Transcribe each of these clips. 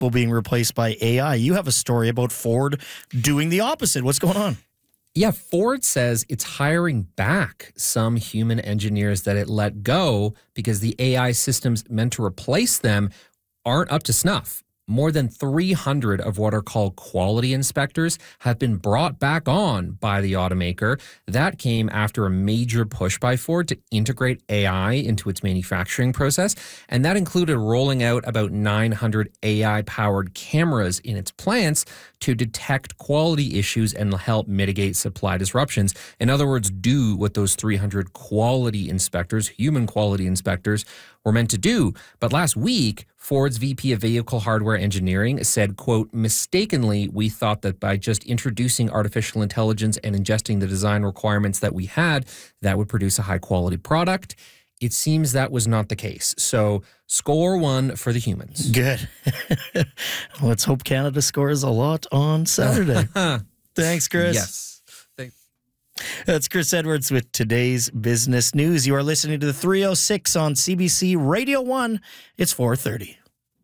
people being replaced by AI. You have a story about Ford doing the opposite. What's going on? Yeah, Ford says it's hiring back some human engineers that it let go because the AI systems meant to replace them aren't up to snuff. More than 300 of what are called quality inspectors have been brought back on by the automaker. That came after a major push by Ford to integrate AI into its manufacturing process. And that included rolling out about 900 AI-powered cameras in its plants to detect quality issues and help mitigate supply disruptions. In other words, do what those 300 quality inspectors, human quality inspectors, were meant to do. But last week, Ford's VP of Vehicle Hardware Engineering said, quote, mistakenly, we thought that by just introducing artificial intelligence and ingesting the design requirements that we had, that would produce a high-quality product. It seems that was not the case. So score one for the humans. Good. Let's hope Canada scores a lot on Saturday. Thanks, Chris. Yes. That's Chris Edwards with today's business news. You are listening to the 306 on CBC Radio 1. It's 4:30.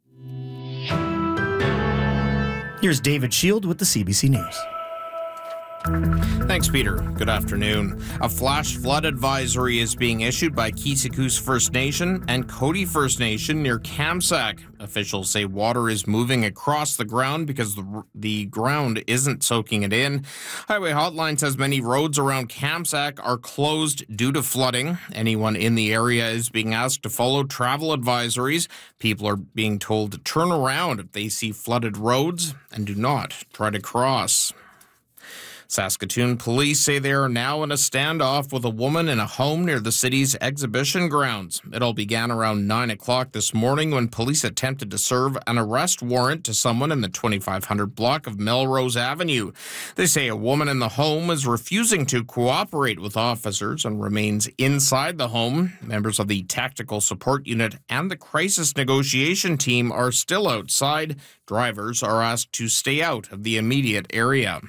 Here's David Shield with the CBC News. Thanks, Peter. Good afternoon. A flash flood advisory is being issued by Kisikous First Nation and Cody First Nation near Kamsack. Officials say water is moving across the ground because the ground isn't soaking it in. Highway Hotline says many roads around Kamsack are closed due to flooding. Anyone in the area is being asked to follow travel advisories. People are being told to turn around if they see flooded roads and do not try to cross. Saskatoon police say they are now in a standoff with a woman in a home near the city's exhibition grounds. It all began around 9 o'clock this morning when police attempted to serve an arrest warrant to someone in the 2500 block of Melrose Avenue. They say a woman in the home is refusing to cooperate with officers and remains inside the home. Members of the tactical support unit and the crisis negotiation team are still outside. Drivers are asked to stay out of the immediate area.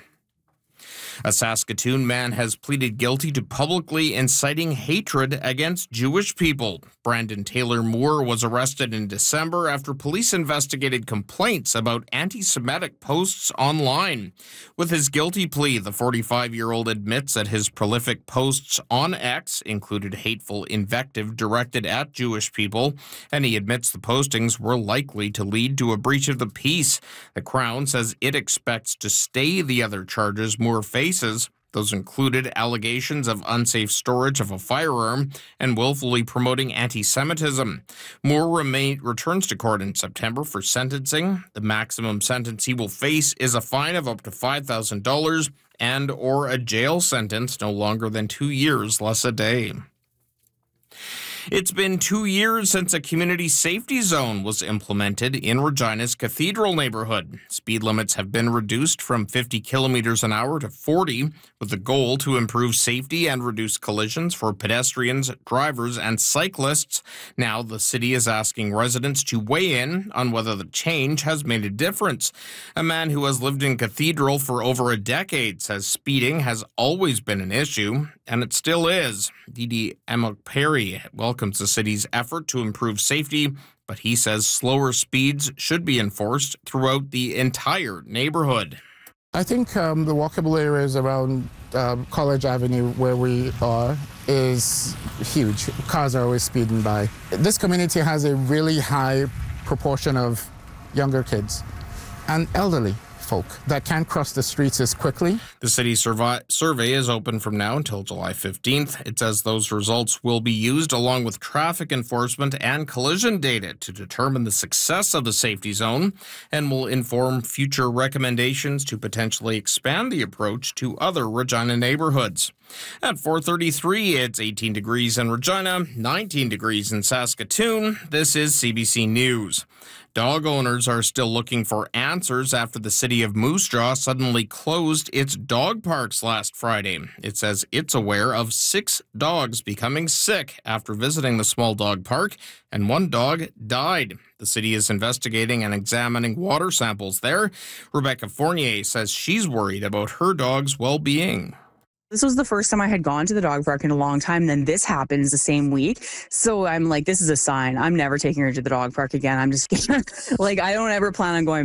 A Saskatoon man has pleaded guilty to publicly inciting hatred against Jewish people. Brandon Taylor Moore was arrested in December after police investigated complaints about anti-Semitic posts online. With his guilty plea, the 45-year-old admits that his prolific posts on X included hateful invective directed at Jewish people, and he admits the postings were likely to lead to a breach of the peace. The Crown says it expects to stay the other charges Moore faces. Those included allegations of unsafe storage of a firearm and willfully promoting anti-Semitism. Moore returns to court in September for sentencing. The maximum sentence he will face is a fine of up to $5,000 and or a jail sentence no longer than 2 years less a day. It's been 2 years since a community safety zone was implemented in Regina's Cathedral neighborhood. Speed limits have been reduced from 50 kilometers an hour to 40, with the goal to improve safety and reduce collisions for pedestrians, drivers, and cyclists. Now the city is asking residents to weigh in on whether the change has made a difference. A man who has lived in Cathedral for over a decade says speeding has always been an issue, and it still is. Didi Amokperi welcomes the city's effort to improve safety, but he says slower speeds should be enforced throughout the entire neighborhood. I think the walkable areas around College Avenue where we are is huge. Cars are always speeding by. This community has a really high proportion of younger kids and elderly folk that can't cross the streets as quickly. The city survey is open from now until July 15th. It says those results will be used along with traffic enforcement and collision data to determine the success of the safety zone and will inform future recommendations to potentially expand the approach to other Regina neighborhoods. At 4:33, it's 18 degrees in Regina, 19 degrees in Saskatoon. This is CBC News. Dog owners are still looking for answers after the city of Moose Jaw suddenly closed its dog parks last Friday. It says it's aware of 6 dogs becoming sick after visiting the small dog park, and 1 dog died. The city is investigating and examining water samples there. Rebecca Fournier says she's worried about her dog's well-being. This was the first time I had gone to the dog park in a long time. Then this happens the same week. So I'm like, this is a sign. I'm never taking her to the dog park again. I'm just like, I don't ever plan on going